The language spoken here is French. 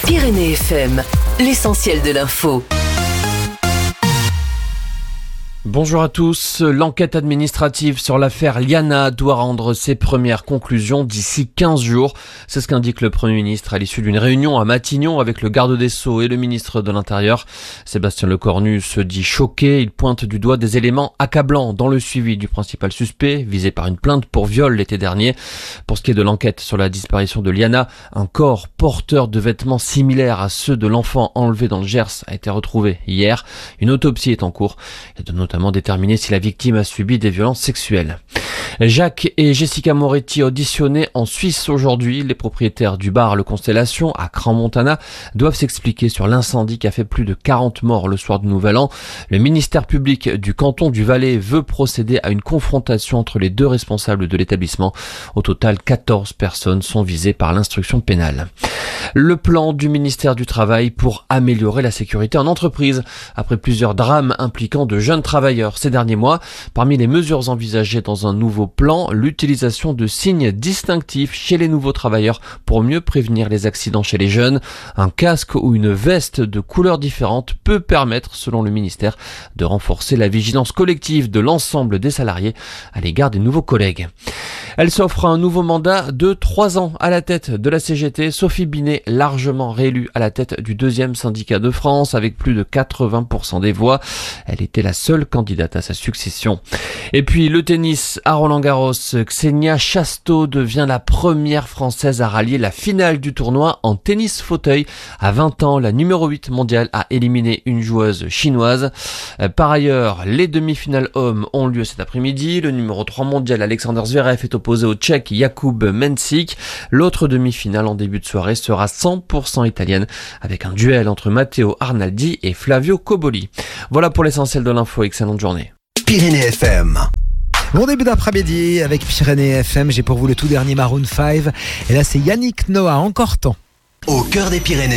Pyrénées FM, l'essentiel de l'info. Bonjour à tous. L'enquête administrative sur l'affaire Liana doit rendre ses premières conclusions d'ici 15 jours. C'est ce qu'indique le Premier ministre à l'issue d'une réunion à Matignon avec le garde des Sceaux et le ministre de l'Intérieur. Sébastien Lecornu se dit choqué. Il pointe du doigt des éléments accablants dans le suivi du principal suspect, visé par une plainte pour viol l'été dernier. Pour ce qui est de l'enquête sur la disparition de Liana, un corps porteur de vêtements similaires à ceux de l'enfant enlevé dans le Gers a été retrouvé hier. Une autopsie est en cours et de notamment déterminer si la victime a subi des violences sexuelles. Jacques et Jessica Moretti auditionnés en Suisse aujourd'hui. Les propriétaires du bar Le Constellation à Crans-Montana doivent s'expliquer sur l'incendie qui a fait plus de 40 morts le soir du Nouvel An. Le ministère public du canton du Valais veut procéder à une confrontation entre les deux responsables de l'établissement. Au total, 14 personnes sont visées par l'instruction pénale. Le plan du ministère du Travail pour améliorer la sécurité en entreprise. Après plusieurs drames impliquant de jeunes travailleurs ces derniers mois, parmi les mesures envisagées dans un nouveau plan, l'utilisation de signes distinctifs chez les nouveaux travailleurs pour mieux prévenir les accidents chez les jeunes. Un casque ou une veste de couleurs différentes peut permettre, selon le ministère, de renforcer la vigilance collective de l'ensemble des salariés à l'égard des nouveaux collègues. Elle s'offre un nouveau mandat de 3 ans à la tête de la CGT. Sophie Binet, largement réélue à la tête du deuxième syndicat de France avec plus de 80% des voix. Elle était la seule candidate à sa succession. Et puis le tennis à Roland-Garros. Xenia Chasteau devient la première Française à rallier la finale du tournoi en tennis fauteuil. À 20 ans, la numéro 8 mondiale a éliminé une joueuse chinoise. Par ailleurs, les demi-finales hommes ont lieu cet après-midi. Le numéro 3 mondial Alexander Zverev est opposé au Tchèque Jakub Mensik. L'autre demi-finale en début de soirée sera 100% italienne avec un duel entre Matteo Arnaldi et Flavio Cobolli. Voilà pour l'essentiel de l'info. Excellente journée. Pyrénées FM. Bon début d'après-midi avec Pyrénées FM. J'ai pour vous le tout dernier Maroon 5. Et là, c'est Yannick Noah, encore temps. Au cœur des Pyrénées.